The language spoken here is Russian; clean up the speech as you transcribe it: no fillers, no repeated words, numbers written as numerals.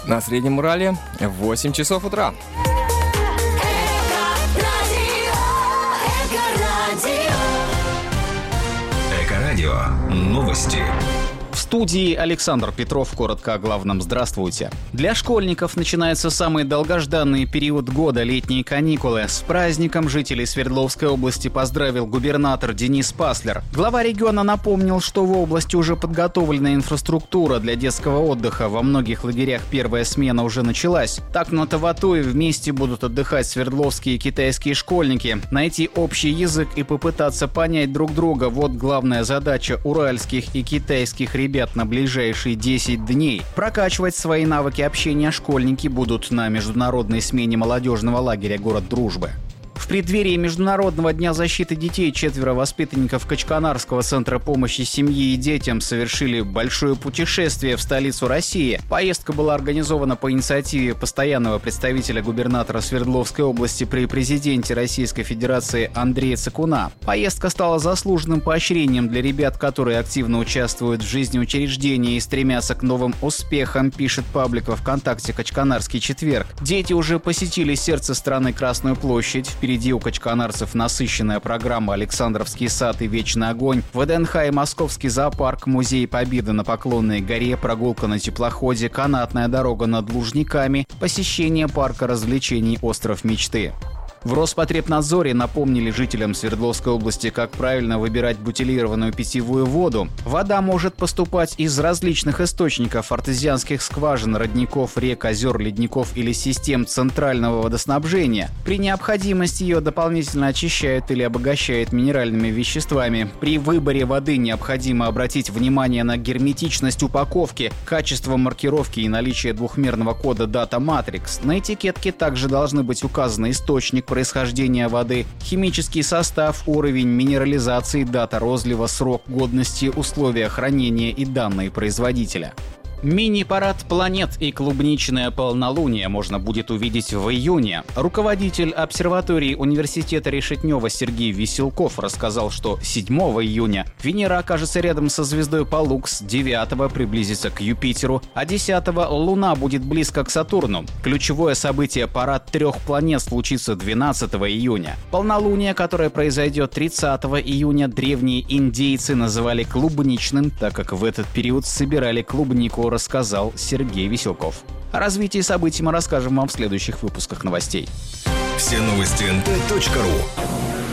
На Среднем Урале 8 часов утра. Эко-радио. Новости. В студии Александр Петров. Коротко о главном. Здравствуйте. Для школьников начинается самый долгожданный период года — летние каникулы. С праздником жителей Свердловской области поздравил губернатор Денис Паслер. Глава региона напомнил, что в области уже подготовлена инфраструктура для детского отдыха. Во многих лагерях первая смена уже началась. Так на Таватуе вместе будут отдыхать свердловские и китайские школьники. Найти общий язык и попытаться понять друг друга — вот главная задача уральских и китайских ребят на ближайшие 10 дней. Прокачивать свои навыки общения школьники будут на международной смене молодежного лагеря «Город Дружбы». В преддверии Международного дня защиты детей 4 воспитанников Качканарского центра помощи семье и детям совершили большое путешествие в столицу России. Поездка была организована по инициативе постоянного представителя губернатора Свердловской области при президенте Российской Федерации Андрея Цикуна. Поездка стала заслуженным поощрением для ребят, которые активно участвуют в жизни учреждения и стремятся к новым успехам, пишет паблик во ВКонтакте «Качканарский четверг». Дети уже посетили сердце страны Красную площадь. Впереди у качканарцев насыщенная программа «Александровский сад» и «Вечный огонь», ВДНХ и Московский зоопарк, Музей Победы на Поклонной горе, прогулка на теплоходе, канатная дорога над Лужниками, посещение парка развлечений «Остров мечты». В Роспотребнадзоре напомнили жителям Свердловской области, как правильно выбирать бутилированную питьевую воду. Вода может поступать из различных источников: артезианских скважин, родников, рек, озер, ледников или систем центрального водоснабжения. При необходимости ее дополнительно очищают или обогащают минеральными веществами. При выборе воды необходимо обратить внимание на герметичность упаковки, качество маркировки и наличие двухмерного кода Data Matrix. На этикетке также должны быть указаны источник происхождения воды, химический состав, уровень минерализации, дата розлива, срок годности, условия хранения и данные производителя. Мини-парад планет и клубничное полнолуние можно будет увидеть в июне. Руководитель обсерватории университета Решетнева Сергей Веселков рассказал, что 7 июня Венера окажется рядом со звездой Паллукс, 9 приблизится к Юпитеру, а 10 Луна будет близко к Сатурну. Ключевое событие — парад 3 планет случится 12 июня. Полнолуние, которое произойдет 30 июня, древние индейцы называли клубничным, так как в этот период собирали клубнику, рассказал Сергей Веселков. О развитии событий мы расскажем вам в следующих выпусках новостей. Все новости nt.ru.